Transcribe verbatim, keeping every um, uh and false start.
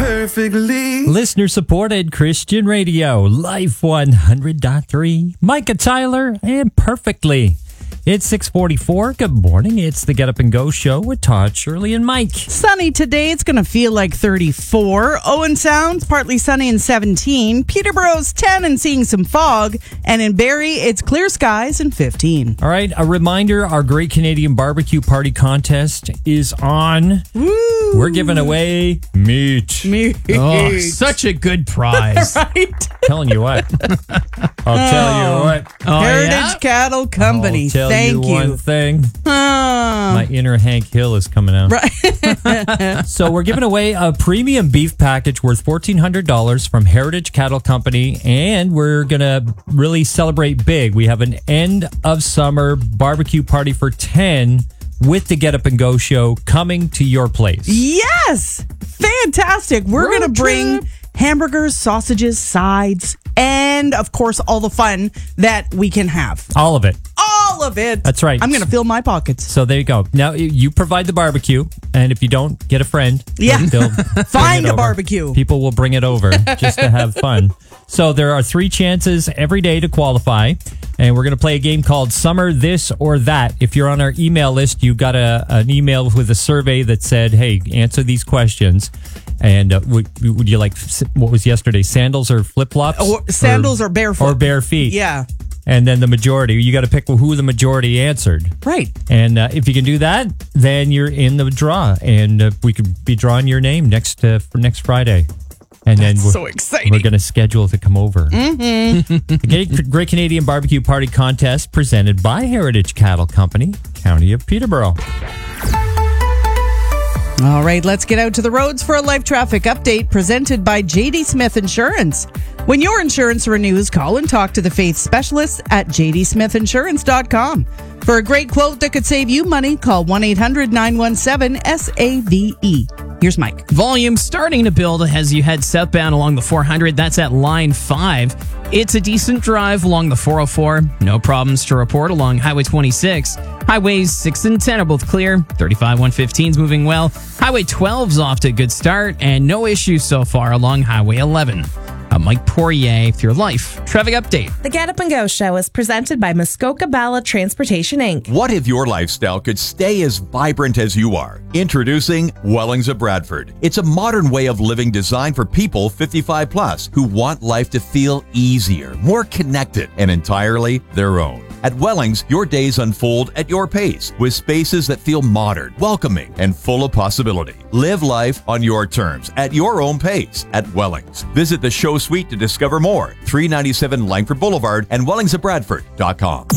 perfectly. Listener supported Christian radio, Life one hundred point three. Micah Tyler and Perfectly. It's six forty-four. Good morning. It's the Get Up and Go show with Todd, Shirley, and Mike. Sunny today. It's going to feel like thirty-four. Owen Sounds, partly sunny and seventeen. Peterborough's ten and seeing some fog. And in Barrie, it's clear skies and fifteen. All right. A reminder, our Great Canadian Barbecue Party contest is on. Woo! We're giving away meat. Meat. Oh, such a good prize. Right? Telling you what. I'll tell you what. Oh, Heritage yeah? Cattle Company. I'll tell Thank you one you. thing. Ah. My inner Hank Hill is coming out. Right. So we're giving away a premium beef package worth fourteen hundred dollars from Heritage Cattle Company, and we're going to really celebrate big. We have an end of summer barbecue party for ten with the Get Up and Go show coming to your place. Yes! Fantastic. We're Road going to bring trip. hamburgers, sausages, sides, and of course, all the fun that we can have. All of it. All of it. That's right. I'm going to fill my pockets. So there you go. Now you provide the barbecue, and if you don't, get a friend. Yeah. They'll Find bring it a over. barbecue. People will bring it over just to have fun. So there are three chances every day to qualify, and we're going to play a game called Summer This or That. If you're on our email list, you got a, an email with a survey that said, hey, answer these questions. And uh, would, would you like, what was yesterday, sandals or flip-flops? Or sandals or barefoot. Or bare feet. Yeah. And then the majority, you got to pick who the majority answered. Right. And uh, if you can do that, then you're in the draw, and uh, we could be drawing your name next uh, for next Friday. And That's then we're, so exciting. We're going to schedule to come over. Mm-hmm. The Great Canadian Barbecue Party Contest presented by Heritage Cattle Company, County of Peterborough. All right, let's get out to the roads for a live traffic update presented by J D Smith Insurance. When your insurance renews, call and talk to the Faith Specialists at j d smith insurance dot com. For a great quote that could save you money, call one eight hundred nine one seven S A V E. Here's Mike. Volume starting to build as you head southbound along the four hundred. That's at line five. It's a decent drive along the four oh four. No problems to report along Highway twenty-six. Highways six and ten are both clear. thirty-five one fifteen is moving well. Highway twelve's off to a good start, and no issues so far along Highway eleven. I'm Mike Poirier with your Life Traffic Update. The Get Up and Go show is presented by Muskoka Bala Transportation, Incorporated. What if your lifestyle could stay as vibrant as you are? Introducing Wellings of Bradford. It's a modern way of living designed for people fifty-five plus who want life to feel easier, more connected, and entirely their own. At Wellings, your days unfold at your pace with spaces that feel modern, welcoming, and full of possibility. Live life on your terms at your own pace at Wellings. Visit the show suite to discover more. three ninety-seven Langford Boulevard and wellings of bradford dot com.